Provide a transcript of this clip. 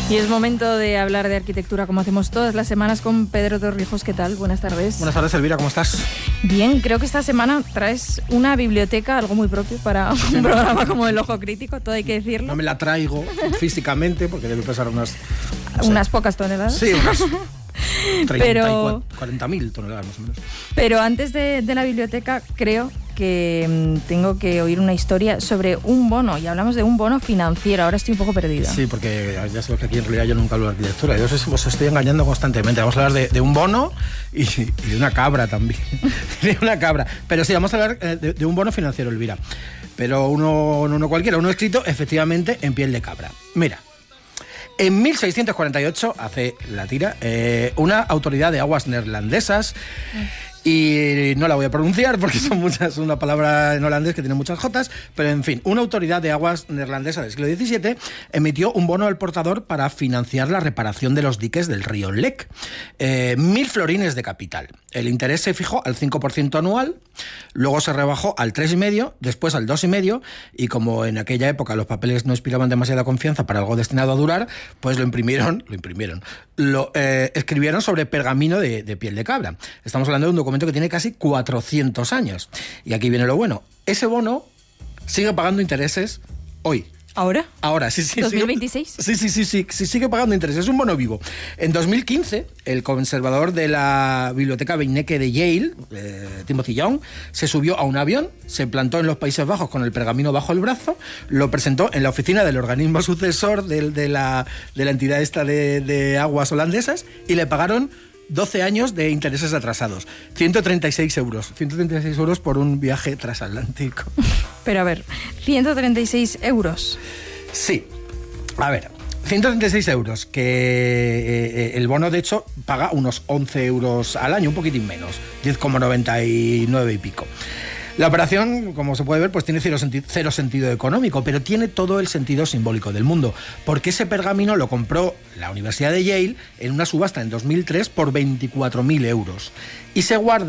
Y es momento de hablar de arquitectura como hacemos todas las semanas con Pedro Torrijos. ¿Qué tal? Buenas tardes. Buenas tardes, Elvira, ¿cómo estás? Bien, creo que esta semana traes una biblioteca, algo muy propio para un programa como El Ojo Crítico, todo hay que decirlo. No me la traigo físicamente porque debe pesar unas pocas toneladas. Sí, unas 40.000 toneladas más o menos. Pero antes de la biblioteca, creo que tengo que oír una historia sobre un bono, y hablamos de un bono financiero. Ahora estoy un poco perdida. Sí, porque ya sabes que aquí en realidad yo nunca hablo de arquitectura. Yo os estoy engañando constantemente. Vamos a hablar de un bono y de una cabra también. De una cabra. Pero sí, vamos a hablar de un bono financiero, Elvira. Pero uno cualquiera, uno escrito efectivamente en piel de cabra. Mira. En 1648, hace la tira, una autoridad de aguas neerlandesas, y no la voy a pronunciar porque es una palabra en holandés que tiene muchas jotas, pero en fin, una autoridad de aguas neerlandesa del siglo XVII emitió un bono al portador para financiar la reparación de los diques del río Lek. 1.000 florines de capital. El interés se fijó al 5% anual, luego se rebajó al 3,5%, después al 2,5%, y como en aquella época los papeles no inspiraban demasiada confianza para algo destinado a durar, pues lo escribieron sobre pergamino de piel de cabra. Estamos hablando de un documento que tiene casi 400 años. Y aquí viene lo bueno. Ese bono sigue pagando intereses hoy. ¿Ahora? Ahora, sí. ¿2026? Sí, sigue pagando intereses. Es un bono vivo. En 2015, el conservador de la Biblioteca Beinecke de Yale, Timothy Young, se subió a un avión, se plantó en los Países Bajos con el pergamino bajo el brazo, lo presentó en la oficina del organismo sucesor de la entidad esta de aguas holandesas, y le pagaron 12 años de intereses atrasados. 136 euros. 136 euros por un viaje transatlántico. Pero a ver, 136 euros. Sí. A ver, 136 euros, que el bono de hecho paga unos 11 euros al año, un poquitín menos, 10,99 y pico. La operación, como se puede ver, pues tiene cero sentido económico, pero tiene todo el sentido simbólico del mundo, porque ese pergamino lo compró la Universidad de Yale en una subasta en 2003 por 24.000 euros y se guarda